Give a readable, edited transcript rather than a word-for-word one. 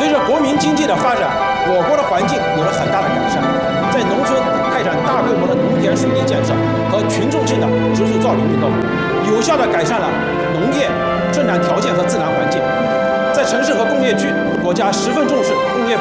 随着国民经济的发展，我国的环境有了很大的改善，在农村开展大规模的农田水利建设和群众性的植树造林运动，有效地改善了农业生产条件和自然环境。在城市和工业区，国家十分重视工业